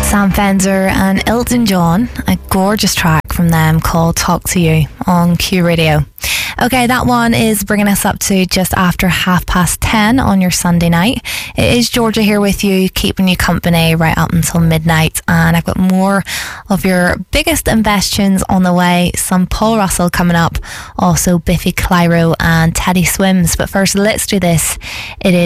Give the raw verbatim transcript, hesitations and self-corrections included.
Sam Fender and Elton John, a gorgeous track from them called Talk to You on Q Radio. Okay, that one is bringing us up to just after half past ten on your Sunday night. It is Georgia here with you, keeping you company right up until midnight, and I've got more of your biggest and best tunes on the way. Some Paul Russell coming up, also Biffy Clyro and Teddy Swims. But first, let's do this. It is